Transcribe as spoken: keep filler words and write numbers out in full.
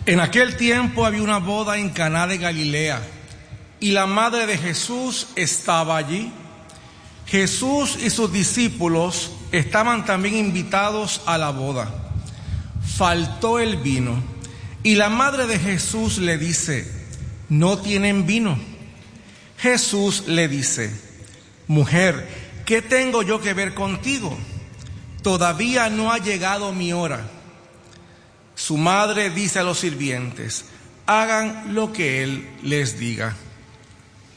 En aquel tiempo había una boda en Caná de Galilea, y la madre de Jesús estaba allí. Jesús y sus discípulos estaban también invitados a la boda. Faltó el vino, y la madre de Jesús le dice: no tienen vino. Jesús le dice: mujer, ¿qué tengo yo que ver contigo? Todavía no ha llegado mi hora. Su madre dice a los sirvientes: hagan lo que él les diga.